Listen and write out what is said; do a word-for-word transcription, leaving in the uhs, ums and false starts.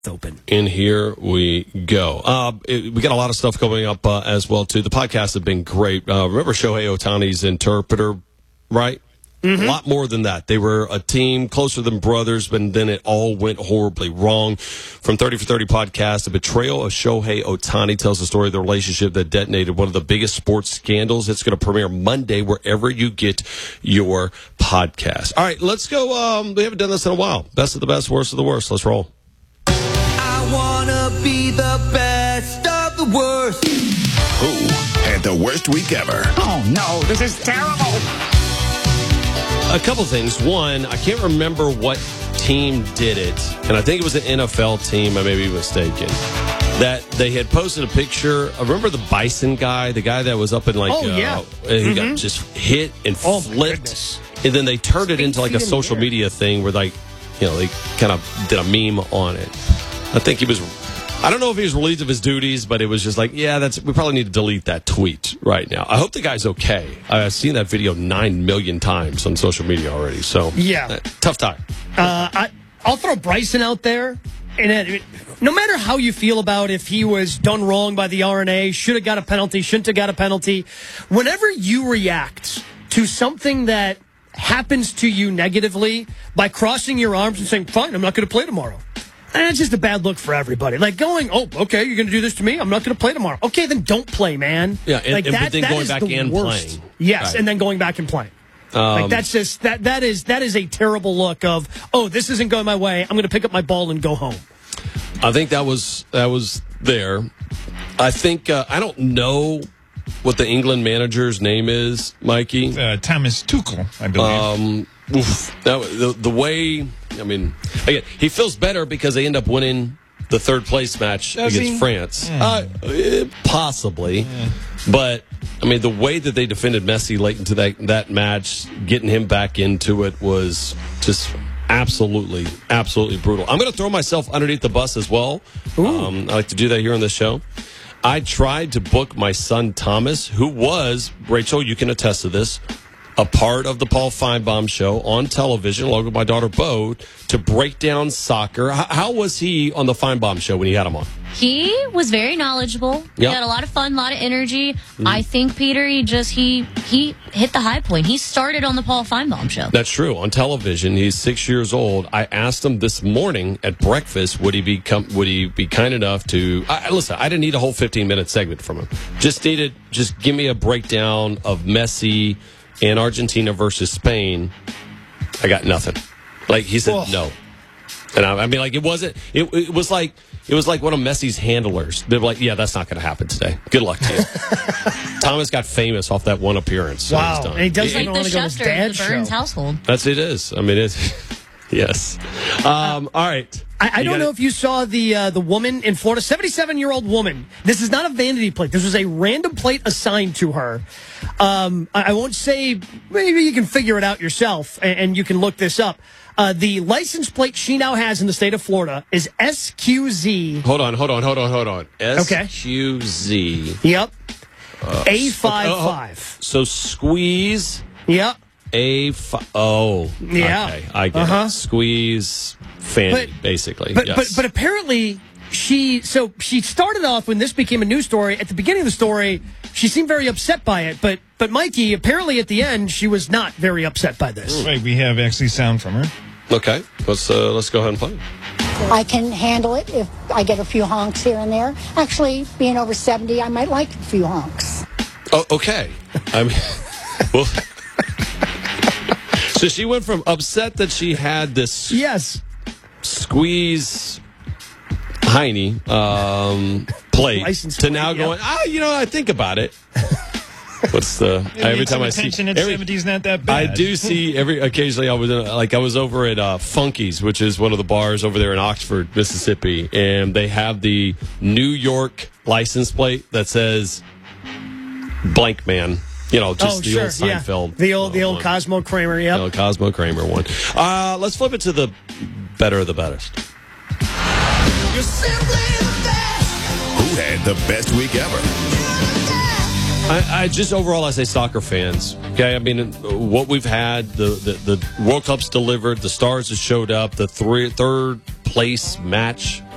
open. And here we go. Uh, it, we got a lot of stuff coming up uh, as well, too. The podcasts have been great. Uh, remember Shohei Ohtani's interpreter, right? Mm-hmm. A lot more than that. They were a team closer than brothers, but then it all went horribly wrong. From thirty for thirty podcast, the betrayal of Shohei Ohtani tells the story of the relationship that detonated one of the biggest sports scandals. It's going to premiere Monday wherever you get your podcast. All right, let's go. Um, we haven't done this in a while. Best of the best, worst of the worst. Let's roll. I wanna be the best of the worst. Who had the worst week ever? Oh, no, this is terrible. A couple things. One, I can't remember what team did it, and I think it was an N F L team. I may be mistaken. That they had posted a picture. I remember the Bison guy, the guy that was up in like, oh, uh, yeah. he mm-hmm. got just hit and oh, flipped, and then they turned it into like a social media thing where like, you know, they kind of did a meme on it. I think he was. I don't know if he was relieved of his duties, but it was just like, yeah, that's. We probably need to delete that tweet right now. I hope the guy's okay. I've seen that video nine million times on social media already. So yeah, uh, tough time. Uh, I, I'll throw Bryson out there, and it, no matter how you feel about if he was done wrong by the R N A, should have got a penalty, shouldn't have got a penalty. Whenever you react to something that happens to you negatively by crossing your arms and saying, "Fine, I'm not going to play tomorrow." And it's just a bad look for everybody. Like going, oh, okay, you're going to do this to me? I'm not going to play tomorrow. Okay, then don't play, man. Yeah, and, like and, that, but then that going is back the and worst. playing. Yes, right. And then going back and playing. Um, like that's just that that is that is a terrible look of, oh, this isn't going my way. I'm going to pick up my ball and go home. I think that was that was there. I think uh, I don't know what the England manager's name is, Mikey. Uh, Thomas Tuchel, I believe. Um, oof, that, the, the way, I mean, again, he feels better because they end up winning the third place match Does against he? France. Mm. Uh, eh, possibly. Mm. But, I mean, the way that they defended Messi late into that, that match, getting him back into it was just absolutely, absolutely brutal. I'm going to throw myself underneath the bus as well. Um, I like to do that here on the show. I tried to book my son Thomas, who was, Rachel, you can attest to this, a part of the Paul Feinbaum show on television, along with my daughter Bo, to break down soccer. H- how was he on the Feinbaum show when you had him on? He was very knowledgeable. He Yep. had a lot of fun, a lot of energy. Mm. I think, Peter, he just, he he hit the high point. He started on the Paul Feinbaum show. That's true. On television, he's six years old. I asked him this morning at breakfast, would he be, com- would he be kind enough to, I, listen, I didn't need a whole fifteen-minute segment from him. Just needed, just give me a breakdown of Messi and Argentina versus Spain. I got nothing. Like, he said, oh. no. And I, I mean, like, it wasn't, it, it was like, it was like one of Messi's handlers. They were like, yeah, that's not going to happen today. Good luck to you. Thomas got famous off that one appearance. So wow. he's done. And he doesn't Like even the want to go to his Schefter dad's of the Burns show. household. That's it is. I mean, it's, yes. Um, all right. I, I You don't gotta- know if you saw the uh, the woman in Florida, seventy-seven-year-old woman. This is not a vanity plate. This was a random plate assigned to her. Um, I, I won't say, maybe you can figure it out yourself, and, and you can look this up. Uh, the license plate she now has in the state of Florida is S Q Z. Hold on, hold on, hold on, hold on. Okay. S Q Z. Yep. Uh, A fifty-five. oh, so squeeze Yep. A fi- Oh. Yeah. Okay, I get Uh-huh. it. Squeeze Fanny, But- basically. But, yes. but but apparently she so she started off when this became a news story. At the beginning of the story, she seemed very upset by it. But but Mikey, apparently at the end, she was not very upset by this. Right, we have actually sound from her. Okay, let's uh, let's go ahead and play. I can handle it if I get a few honks here and there. Actually, being over seventy, I might like a few honks. Oh, okay. I mean, well, so she went from upset that she had this Yes. squeeze Heine um, plate License to plate, now yep. going, ah, you know, I think about it. What's the every time I see attention in the every, seventies, not that bad. I do see every occasionally. I was in, like I was over at uh, Funky's, which is one of the bars over there in Oxford, Mississippi, and they have the New York license plate that says "blank man." You know, just oh the sure, old Seinfeld, yeah. The old the uh, old one. Cosmo Kramer. Yep. The old Cosmo Kramer one. Uh, let's flip it to the better of the best. You're simply the best. Who had the best week ever? I, I just overall, I say soccer fans. Okay, I mean, what we've had, the, the, the World Cup's delivered, the stars have showed up, the three, third place match